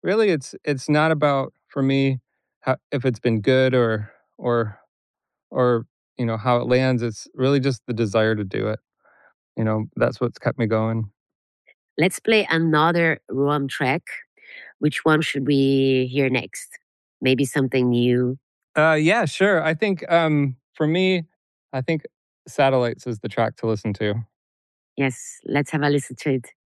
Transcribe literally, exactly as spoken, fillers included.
Really, it's it's not about, for me, ho if it's been good or or or, you know, how it lands, it's really just the desire to do it. You know, that's what's kept me going. Let's play another Rom track. Which one should we hear next? Maybe something new? Uh, yeah, sure. I think, um, for me, I think "Satellites" is the track to listen to. Yes, let's have a listen to it.